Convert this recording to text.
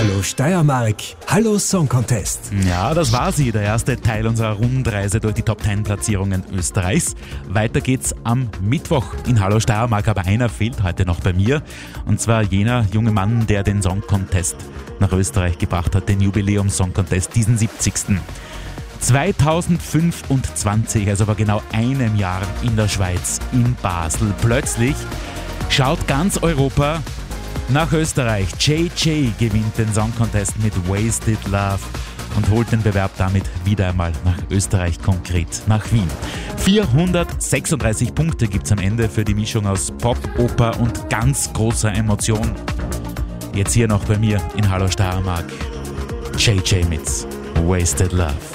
Hallo Steiermark, hallo Song Contest. Ja, das war sie, der erste Teil unserer Rundreise durch die Top 10 Platzierungen Österreichs. Weiter geht's am Mittwoch in Hallo Steiermark, aber einer fehlt heute noch bei mir. Und zwar jener junge Mann, der den Song Contest nach Österreich gebracht hat, den Jubiläums-Song Contest, diesen 70. 2025, also vor genau einem Jahr in der Schweiz, in Basel. Plötzlich schaut ganz Europa nach Österreich. JJ gewinnt den Song Contest mit Wasted Love und holt den Bewerb damit wieder einmal nach Österreich, konkret nach Wien. 436 Punkte gibt's am Ende für die Mischung aus Pop, Oper und ganz großer Emotion. Jetzt hier noch bei mir in Hallo Steiermark. JJ mit Wasted Love.